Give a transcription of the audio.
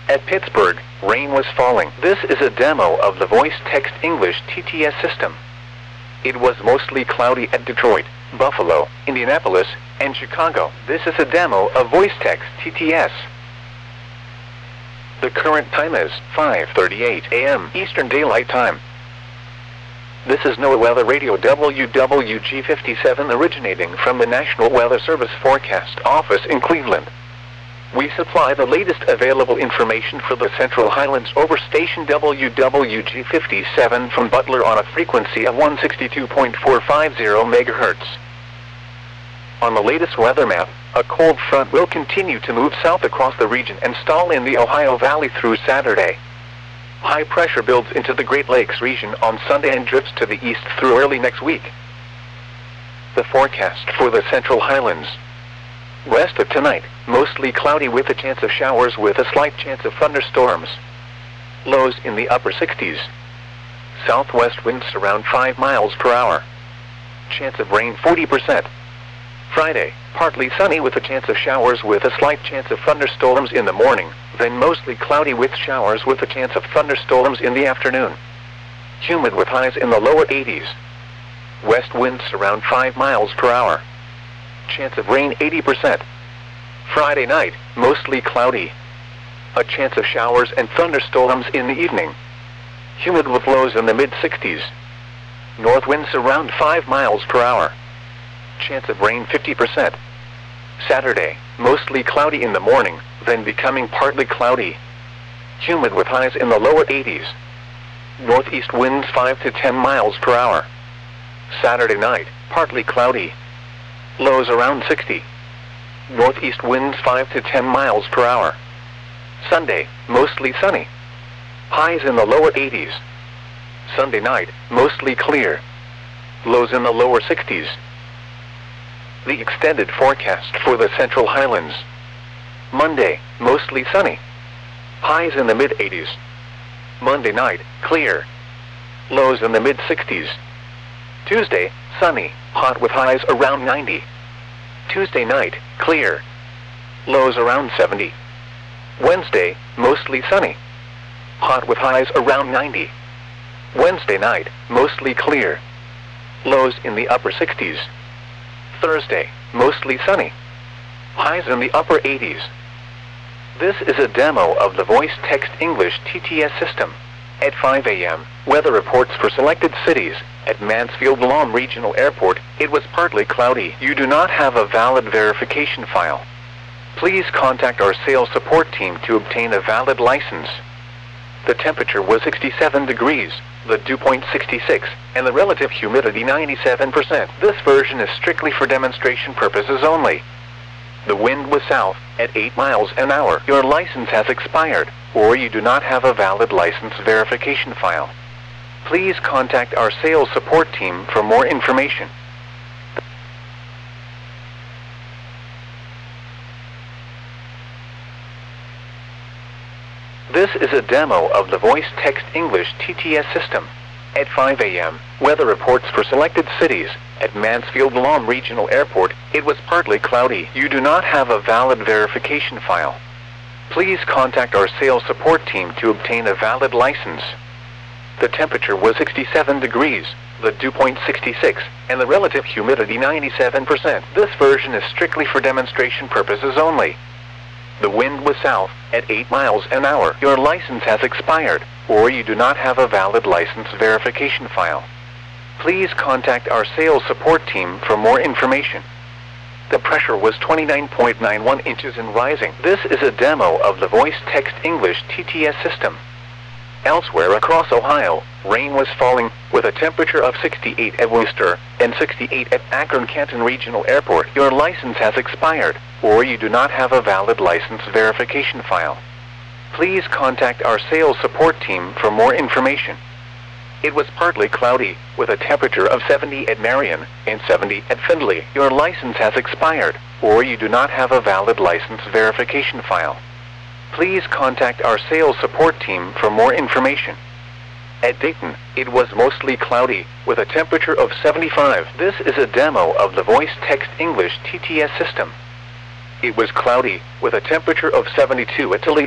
At Pittsburgh, rain was falling. This is a demo of the Voice Text English TTS system. It was mostly cloudy at Detroit, Buffalo, Indianapolis, and Chicago. This is a demo of Voice Text TTS. The current time is 5:38 a.m. Eastern Daylight Time. This is NOAA Weather Radio WWG57 originating from the National Weather Service Forecast Office in Cleveland. We supply the latest available information for the Central Highlands over station WWG57 from Butler on a frequency of 162.450 MHz. On the latest weather map, a cold front will continue to move south across the region and stall in the Ohio Valley through Saturday. High pressure builds into the Great Lakes region on Sunday and drifts to the east through early next week. The forecast for the Central Highlands. West of tonight, mostly cloudy with a chance of showers with a slight chance of thunderstorms. Lows in the upper 60s. Southwest winds around 5 miles per hour. Chance of rain 40%. Friday, partly sunny with a chance of showers with a slight chance of thunderstorms in the morning, then mostly cloudy with showers with a chance of thunderstorms in the afternoon. Humid with highs in the lower 80s. West winds around 5 miles per hour. Chance of rain 80%. Friday night, mostly cloudy. A chance of showers and thunderstorms in the evening. Humid with lows in the mid-60s. North winds around 5 miles per hour. Chance of rain 50%. Saturday, mostly cloudy in the morning, then becoming partly cloudy. Humid with highs in the lower 80s. Northeast winds 5 to 10 miles per hour. Saturday night, partly cloudy. Lows around 60. Northeast winds 5 to 10 miles per hour. Sunday, mostly sunny. Highs in the lower 80s. Sunday night, mostly clear. Lows in the lower 60s. The extended forecast for the Central Highlands. Monday, mostly sunny. Highs in the mid-80s. Monday night, clear. Lows in the mid-60s. Tuesday, sunny, hot with highs around 90. Tuesday night, clear. Lows around 70. Wednesday, mostly sunny. Hot with highs around 90. Wednesday night, mostly clear. Lows in the upper 60s. Thursday, mostly sunny. Highs in the upper 80s. This is a demo of the Voice Text English TTS system. At 5 a.m., weather reports for selected cities. At Mansfield-Lawn Regional Airport, it was partly cloudy. You do not have a valid verification file. Please contact our sales support team to obtain a valid license. The temperature was 67 degrees, the dew point 66, and the relative humidity 97%. This version is strictly for demonstration purposes only. The wind was south at 8 miles an hour. Your license has expired, or you do not have a valid license verification file. Please contact our sales support team for more information. This is a demo of the Voice Text English TTS system. At 5 a.m., weather reports for selected cities. At Mansfield-Lawn Regional Airport, it was partly cloudy. You do not have a valid verification file. Please contact our sales support team to obtain a valid license. The temperature was 67 degrees, the dew point 66, and the relative humidity 97%. This version is strictly for demonstration purposes only. The wind was south at 8 miles an hour. Your license has expired, or you do not have a valid license verification file. Please contact our sales support team for more information. The pressure was 29.91 inches and rising. This is a demo of the Voice Text English TTS system. Elsewhere across Ohio, rain was falling, with a temperature of 68 at Worcester and 68 at Akron-Canton Regional Airport. Your license has expired, or you do not have a valid license verification file. Please contact our sales support team for more information. It was partly cloudy, with a temperature of 70 at Marion and 70 at Findlay. Your license has expired, or you do not have a valid license verification file. Please contact our sales support team for more information. At Dayton, it was mostly cloudy, with a temperature of 75. This is a demo of the Voice Text English TTS system. It was cloudy, with a temperature of 72 at Toledo.